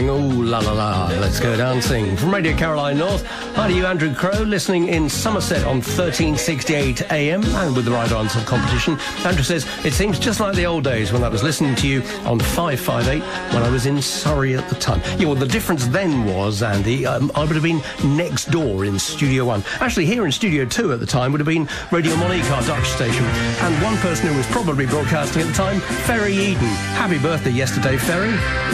Ooh, la la la, let's go dancing. From Radio Caroline North, hi to you, Andrew Crow, listening in Somerset on 1368 AM, and with the right answer competition. Andrew says, it seems just like the old days when I was listening to you on 558 when I was in Surrey at the time. Yeah, well, the difference then was, Andy, I would have been next door in Studio 1. Actually, here in Studio 2 at the time would have been Radio Monique, our Dutch station. And one person who was probably broadcasting at the time, Ferry Eden. Happy birthday yesterday, Ferry.